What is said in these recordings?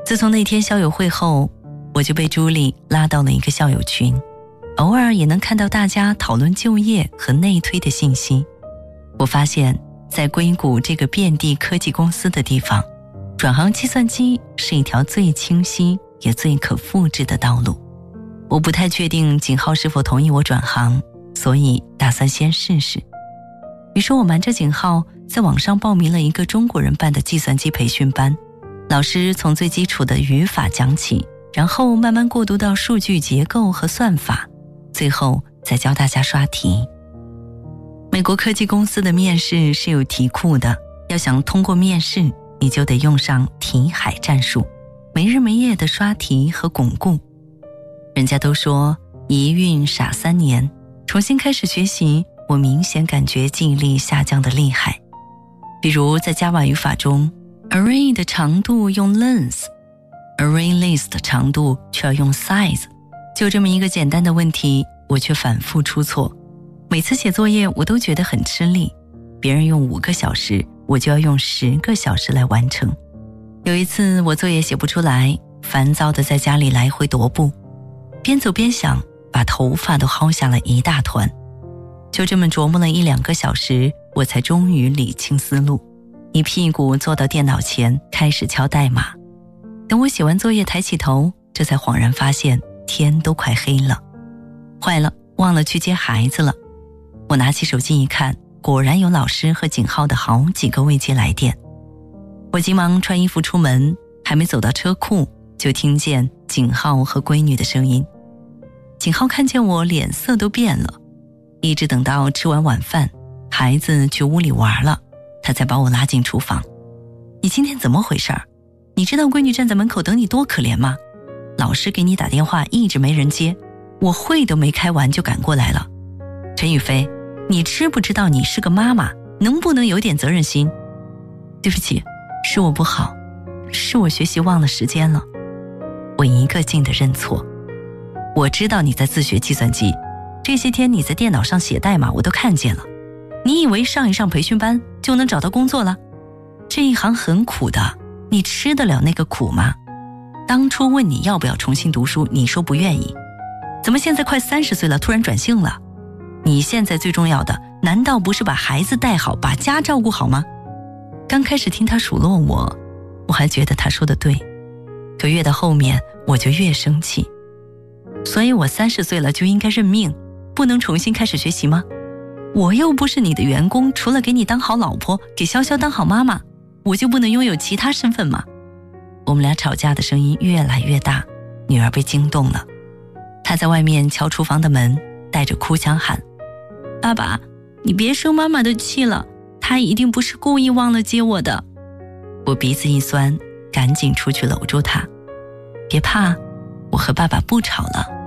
自从那天校友会后，我就被朱莉拉到了一个校友群，偶尔也能看到大家讨论就业和内推的信息。我发现在硅谷这个遍地科技公司的地方，转行计算机是一条最清晰也最可复制的道路。我不太确定景浩是否同意我转行，所以打算先试试。于是我瞒着景浩在网上报名了一个中国人办的计算机培训班，老师从最基础的语法讲起，然后慢慢过渡到数据结构和算法，最后再教大家刷题。美国科技公司的面试是有题库的，要想通过面试，你就得用上题海战术，没日没夜的刷题和巩固。人家都说一孕傻3年，重新开始学习，我明显感觉记忆力下降的厉害。比如在 Java 语法中， array 的长度用 length， array list 的长度却要用 size。 就这么一个简单的问题，我却反复出错。每次写作业我都觉得很吃力，别人用5个小时，我就要用10个小时来完成。有一次我作业写不出来，烦躁地在家里来回踱步，边走边想，把头发都薅下了一大团。就这么琢磨了1-2个小时，我才终于理清思路，一屁股坐到电脑前开始敲代码。等我写完作业抬起头，这才恍然发现天都快黑了。坏了，忘了去接孩子了。我拿起手机一看，果然有老师和景浩的好几个未接来电。我急忙穿衣服出门，还没走到车库，就听见景浩和闺女的声音。景浩看见我脸色都变了，一直等到吃完晚饭，孩子去屋里玩了，他才把我拉进厨房。你今天怎么回事？你知道闺女站在门口等你多可怜吗？老师给你打电话一直没人接，我会都没开完就赶过来了。陈宇飞，你知不知道你是个妈妈，能不能有点责任心？对不起，是我不好，是我学习忘了时间了。我一个劲地认错。我知道你在自学计算机，这些天你在电脑上写代码我都看见了。你以为上一上培训班就能找到工作了？这一行很苦的，你吃得了那个苦吗？当初问你要不要重新读书，你说不愿意，怎么现在快30岁了突然转性了？你现在最重要的难道不是把孩子带好，把家照顾好吗？刚开始听他数落我还觉得他说的对，可越到后面我就越生气。所以我30岁了就应该认命，不能重新开始学习吗？我又不是你的员工，除了给你当好老婆，给潇潇当好妈妈，我就不能拥有其他身份吗？我们俩吵架的声音越来越大，女儿被惊动了，她在外面敲厨房的门，带着哭腔喊：爸爸，你别生妈妈的气了，她一定不是故意忘了接我的。我鼻子一酸，赶紧出去搂住她，别怕，我和爸爸不吵了。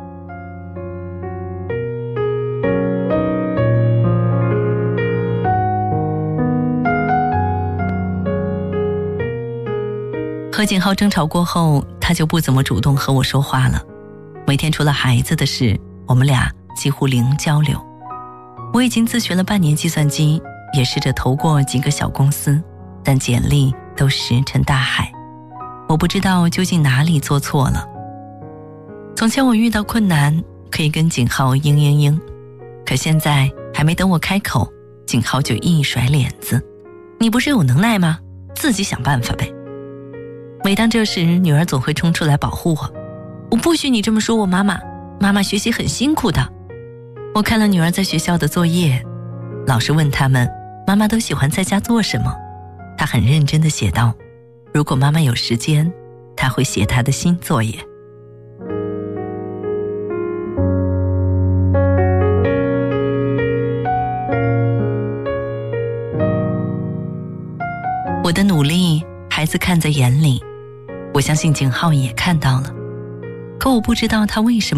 和景浩争吵过后，他就不怎么主动和我说话了。每天除了孩子的事，我们俩几乎零交流。我已经自学了半年计算机，也试着投过几个小公司，但简历都石沉大海。我不知道究竟哪里做错了。从前我遇到困难可以跟景浩嘤，可现在还没等我开口，景浩就一甩脸子：你不是有能耐吗？自己想办法呗。每当这时，女儿总会冲出来保护我：我不许你这么说我妈妈，妈妈学习很辛苦的。我看了女儿在学校的作业，老师问他们妈妈都喜欢在家做什么，她很认真地写道：如果妈妈有时间，她会写她的新作业。我的努力孩子看在眼里，我相信景浩也看到了，可我不知道他为什么